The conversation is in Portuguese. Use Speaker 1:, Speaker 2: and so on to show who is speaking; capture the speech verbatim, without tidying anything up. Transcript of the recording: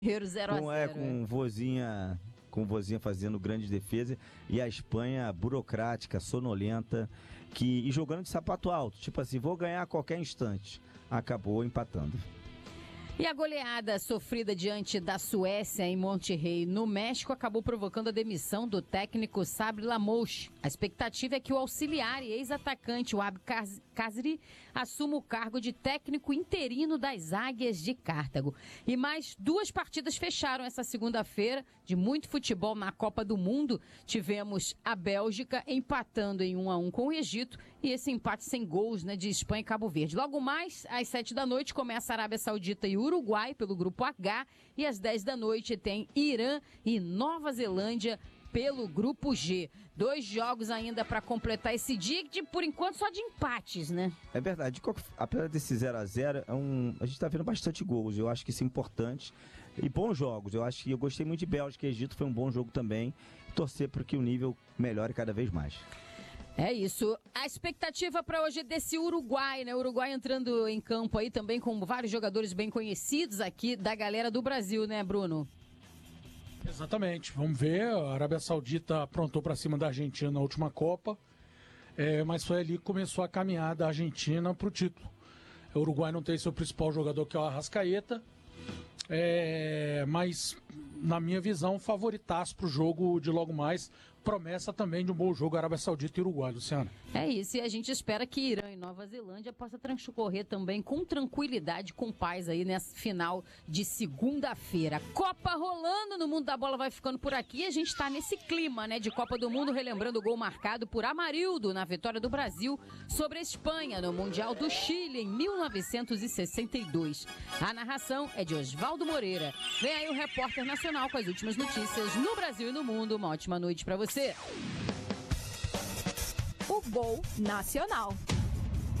Speaker 1: zero a zero.
Speaker 2: É, com vozinha, com vozinha fazendo grande defesa. E a Espanha burocrática, sonolenta, que, e jogando de sapato alto. Tipo assim, vou ganhar a qualquer instante. Acabou empatando.
Speaker 1: E a goleada sofrida diante da Suécia em Monterrey, no México, acabou provocando a demissão do técnico Sabri Lamouche. A expectativa é que o auxiliar e ex-atacante Wahb Khazri assuma o cargo de técnico interino das Águias de Cartago. E mais duas partidas fecharam essa segunda-feira de muito futebol na Copa do Mundo. Tivemos a Bélgica empatando em um a um com o Egito e esse empate sem gols, né, de Espanha e Cabo Verde. Logo mais, às sete da noite, começa a Arábia Saudita e o Uruguai pelo grupo H e às dez da noite tem Irã e Nova Zelândia pelo grupo G. Dois jogos ainda para completar esse dia, que por enquanto só de empates, né?
Speaker 2: É verdade. Apesar desse zero a zero, é um... a gente tá vendo bastante gols. Eu acho que isso é importante. E bons jogos. Eu acho que eu gostei muito de Bélgica e Egito, foi um bom jogo também. Torcer para que o nível melhore cada vez mais.
Speaker 1: É isso. A expectativa para hoje é desse Uruguai, né? O Uruguai entrando em campo aí também com vários jogadores bem conhecidos aqui da galera do Brasil, né, Bruno?
Speaker 3: Exatamente. Vamos ver. A Arábia Saudita aprontou para cima da Argentina na última Copa, é, mas foi ali que começou a caminhada da Argentina para o título. O Uruguai não tem seu principal jogador, que é o Arrascaeta, é, mas, na minha visão, favoritaço para o jogo de logo mais. Promessa também de um bom jogo Arábia Saudita e Uruguai, Luciana.
Speaker 1: É isso, e a gente espera que Irã e Nova Zelândia possa transcorrer também com tranquilidade, com paz aí nessa final de segunda-feira. Copa rolando no mundo da bola vai ficando por aqui. A gente tá nesse clima, né, de Copa do Mundo, relembrando o gol marcado por Amarildo na vitória do Brasil sobre a Espanha no Mundial do Chile em mil novecentos e sessenta e dois. A narração é de Oswaldo Moreira. Vem aí o Repórter Nacional com as últimas notícias no Brasil e no mundo. Uma ótima noite pra você.
Speaker 4: O Gol Nacional.